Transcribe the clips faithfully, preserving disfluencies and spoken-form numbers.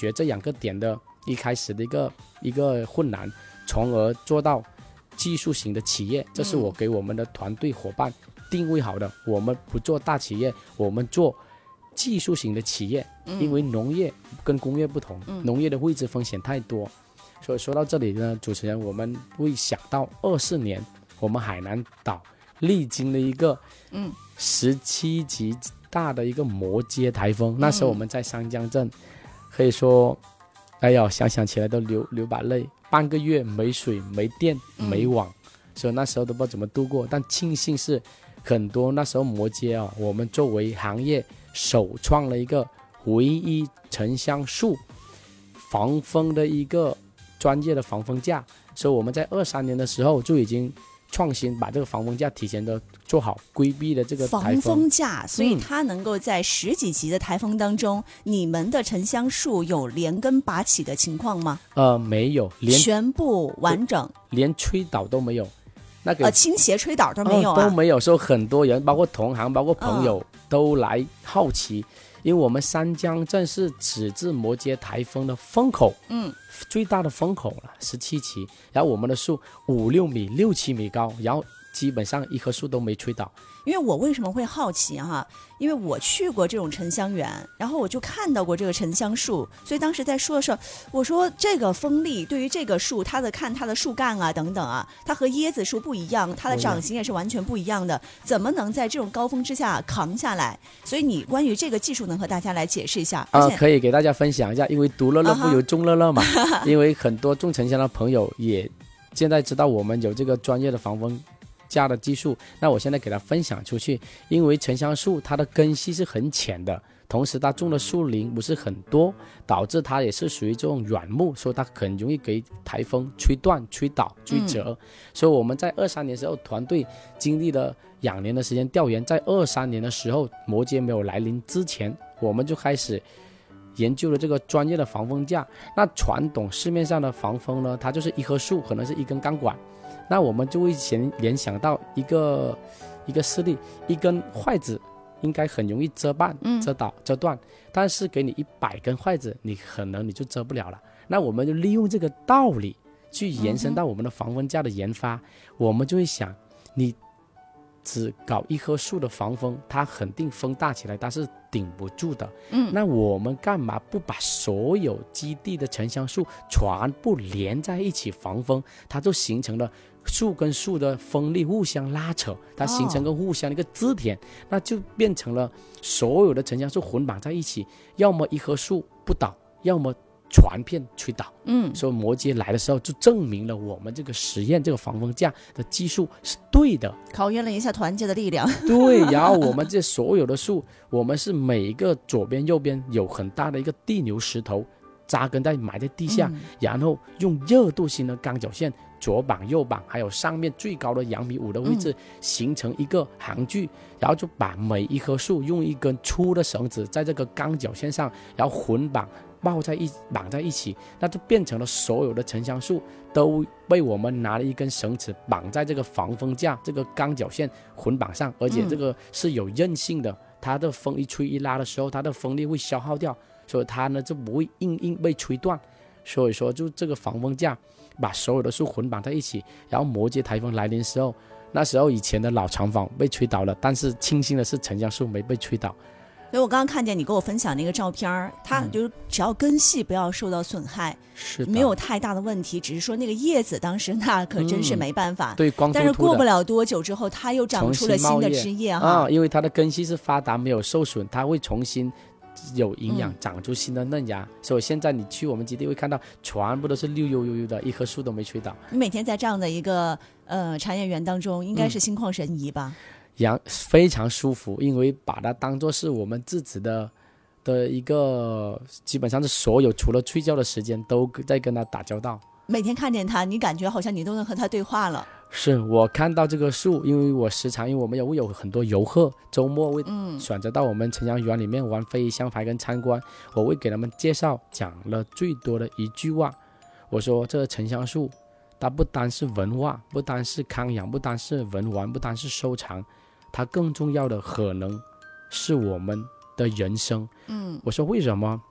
决这两个点的一开始的一个一个困难，从而做到技术型的企业。这是我给我们的团队伙伴定位好的，我们不做大企业，我们做技术型的企业，因为农业跟工业不同，农业的未知风险太多。所以说到这里呢，主持人，我们会想到二四年我们海南岛历经了一个十七级大的一个摩羯台风，那时候我们在三江镇，可以说哎呀想想起来都流流把泪，半个月没水没电没网，所以那时候都不知道怎么度过。但庆幸是很多那时候摩羯啊，我们作为行业首创了一个唯一沉香树防风的一个专业的防风架，所以我们在二三年的时候就已经创新把这个防风架提前的做好，规避了这个台风。 防风架，所以它能够在十几级的台风当中，嗯、你们的沉香树有连根拔起的情况吗？ 呃，没有，连全部完整， 连吹倒都没有。那个呃，倾斜吹倒都没有啊、 哦，都没有。说很多人，包括同行，包括朋友、嗯、都来好奇，因为我们三江镇是直至摩羯台风的风口，嗯，最大的风口了，十七期。然后我们的树五六米、六七米高，然后基本上一棵树都没吹倒。 因为我为什么会好奇哈？因为我去过这种沉香园，然后我就看到过这个沉香树，所以当时在说的时候，我说这个风力对于这个树，它的看它的树干啊等等啊，它和椰子树不一样，它的长形也是完全不一样的，怎么能在这种高峰之下扛下来？所以你关于这个技术能和大家来解释一下？ 啊、呃，可以给大家分享一下，因为独乐乐不如众乐乐嘛，啊、因为很多种沉香的朋友也现在知道我们有这个专业的防风架的技术，那我现在给它分享出去。因为沉香树它的根系是很浅的，同时它种的树龄不是很多，导致它也是属于这种软木，所以它很容易给台风吹断、吹倒、吹折、嗯、所以我们在二三年的时候，团队经历了两年的时间调研，在二三年的时候摩羯没有来临之前，我们就开始研究了这个专业的防风架。那传统市面上的防风呢，它就是一棵树可能是一根钢管，那我们就会先联想到一个一个事例，一根筷子应该很容易折半、折倒、折断，但是给你一百根筷子，你可能你就折不了了。那我们就利用这个道理去延伸到我们的防风架的研发，我们就会想，你只搞一棵树的防风，它肯定风大起来它是顶不住的。嗯，那我们干嘛不把所有基地的沉香树全部连在一起防风？它就形成了树跟树的风力互相拉扯，它形成个互相的一个支点、哦、那就变成了所有的沉香树混绑在一起，要么一棵树不倒，要么全片吹倒。嗯，所以摩羯来的时候就证明了我们这个实验这个防风架的技术是对的， 考验了一下团结的力量。 对，然后我们这所有的树，我们是每一个左边右边有很大的一个地牛石头扎根在埋在地下、嗯、然后用热度型的钢绞线左绑右绑，还有上面最高的两米五的位置、嗯、形成一个行距，然后就把每一棵树用一根粗的绳子在这个钢绞线上，然后混绑抱在一绑在一起，那就变成了所有的沉香树都被我们拿了一根绳子绑在这个防风架这个钢绞线混绑上，而且这个是有韧性的，它的风一吹一拉的时候，它的风力会消耗掉，所以它呢就不会硬硬被吹断。所以说就这个防风架把所有的树混绑在一起，然后摩羯台风来临的时候，那时候以前的老厂房被吹倒了，但是庆幸的是沉香树没被吹倒。 所以我刚刚看见你给我分享那个照片，它就是只要根系不要受到损害、嗯、没有太大的问题，只是说那个叶子当时那可真是没办法、嗯、 对，光秃秃的， 但是过不了多久之后它又长出了新的枝叶哈、 啊，因为它的根系是发达没有受损，它会重新有营养、嗯、长出新的嫩芽，所以现在你去我们基地会看到全部都是绿油油的，一棵树都没吹倒。 你每天在这样的一个呃产业园当中应该是心旷神怡吧、 嗯，非常舒服，因为把它当作是我们自己的的一个，基本上是所有除了睡觉的时间都在跟它打交道。 每天看见它，你感觉好像你都能和它对话了。 是，我看到这个树，因为我时常，因为我们有有很多游客周末会选择到我们沉香园里面玩非遗香牌跟参观、嗯、我会给他们介绍，讲了最多的一句话，我说这个沉香树它不单是文化，不单是康养，不单是文玩，不单是收藏，它更重要的可能是我们的人生。嗯，我说为什么？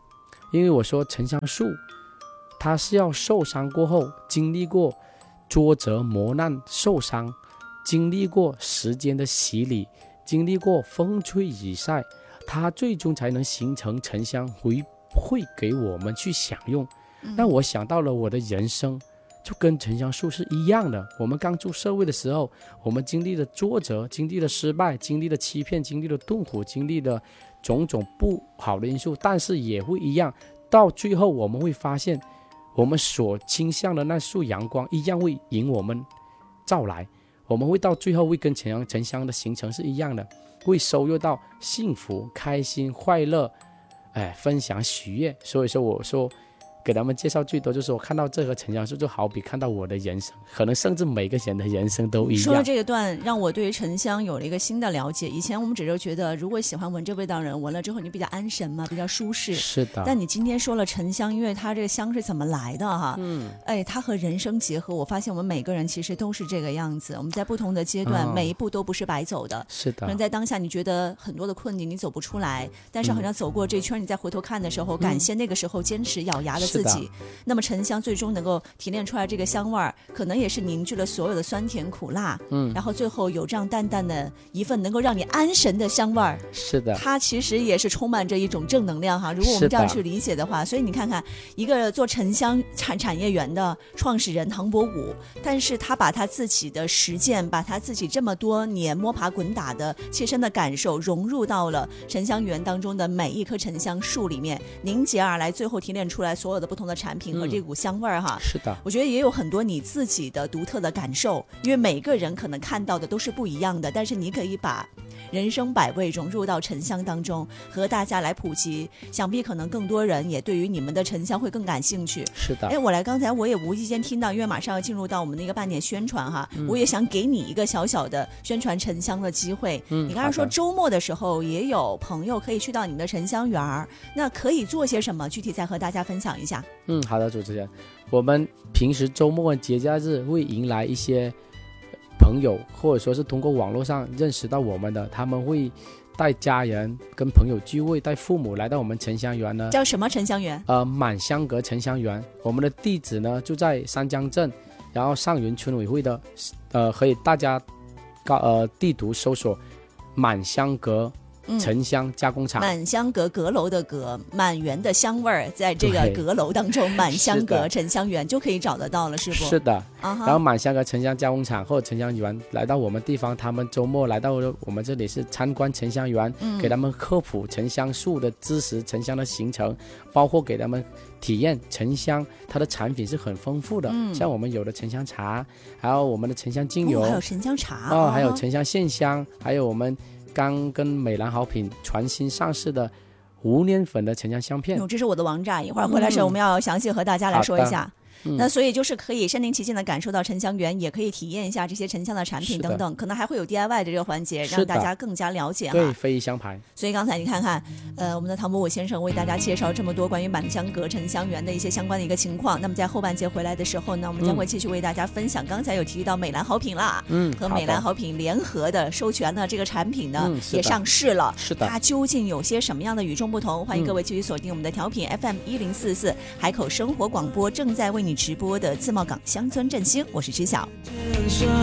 因为我说沉香树它是要受伤过后，经历过挫折磨难受伤，经历过时间的洗礼，经历过风吹雨晒，它最终才能形成沉香回馈给我们去享用。那我想到了我的人生就跟沉香树是一样的，我们刚出社会的时候，我们经历了挫折，经历了失败，经历了欺骗，经历了痛苦，经历了种种不好的因素，但是也会一样，到最后我们会发现我们所倾向的那束阳光一样会引我们照来，我们会到最后会跟沉香沉香的形成是一样的，会收获到幸福开心快乐，哎，分享喜悦。所以说我说给他们介绍最多就是我看到这棵沉香树就好比看到我的人生，可能甚至每个人的人生都一样。 说到这个段让我对于沉香有了一个新的了解，以前我们只是觉得如果喜欢闻这味道的人闻了之后你比较安神嘛，比较舒适， 是的。 但你今天说了沉香，因为它这个香是怎么来的哈，嗯，哎，它和人生结合，我发现我们每个人其实都是这个样子，我们在不同的阶段、哦、每一步都不是白走的， 是的。 可能在当下你觉得很多的困境你走不出来，但是好像走过这圈、嗯、你再回头看的时候、嗯、感谢那个时候坚持咬牙的自己，那么沉香最终能够提炼出来这个香味儿，可能也是凝聚了所有的酸甜苦辣，嗯，然后最后有这样淡淡的一份能够让你安神的香味儿。 是的， 它其实也是充满着一种正能量哈。如果我们这样去理解的话，所以你看看一个做沉香产产业园的创始人唐伯虎，但是他把他自己的实践，把他自己这么多年摸爬滚打的切身的感受融入到了沉香园当中的每一棵沉香树里面，凝结而来，最后提炼出来所有的不同的产品和这股香味儿哈、 嗯。是的， 我觉得也有很多你自己的独特的感受，因为每个人可能看到的都是不一样的，但是你可以把人生百味融入到沉香当中，和大家来普及，想必可能更多人也对于你们的沉香会更感兴趣。 是的， 哎，我来刚才我也无意间听到，因为马上要进入到我们的一个半年宣传哈、嗯，我也想给你一个小小的宣传沉香的机会。嗯，你刚才说周末的时候也有朋友可以去到你们的沉香园，那可以做些什么？具体再和大家分享一下。 嗯，好的，主持人，我们平时周末节假日会迎来一些朋友，或者说是通过网络上认识到我们的，他们会带家人跟朋友聚会，带父母来到我们沉香园呢。 叫什么沉香园？ 呃，满香阁沉香园。我们的地址呢就在三江镇，然后上元村委会的，呃，可以大家呃地图搜索满香阁沉香加工厂。 满香阁阁楼的阁，满园的香味儿在这个阁楼当中，满香阁沉香园就可以找得到了，是不？ 是的。Uh-huh. 然后满香阁沉香加工厂或者沉香园来到我们地方，他们周末来到我们这里是参观沉香园、嗯、给他们科普沉香树的知识，沉香的形成，包括给他们体验沉香它的产品是很丰富的、嗯、像我们有的沉香茶，还有我们的沉香精油、 哦、还有沉香茶、 哦、还有沉香线香，还有我们刚跟美兰好品全新上市的无粘粉的沉香香片、 哦、这是我的王炸，一会儿回来时候我们要详细和大家来说一下、嗯嗯、那所以就是可以身临其境的感受到沉香园，也可以体验一下这些沉香的产品等等，可能还会有 D I Y 的这个环节，让大家更加了解哈。 对，非遗香牌。 所以刚才你看看，呃，我们的唐伯虎先生为大家介绍这么多关于满香阁沉香园的一些相关的一个情况。那么在后半节回来的时候呢，我们将会继续为大家分享。嗯、刚才有提到美兰好品啦，嗯，和美兰好品联合的授权的这个产品呢、嗯、也上市了， 是的。 它究竟有些什么样的与众不同？欢迎各位继续锁定我们的调频 F M 一零四四海口生活广播，正在为你直播的自贸港乡村振兴，我是知晓。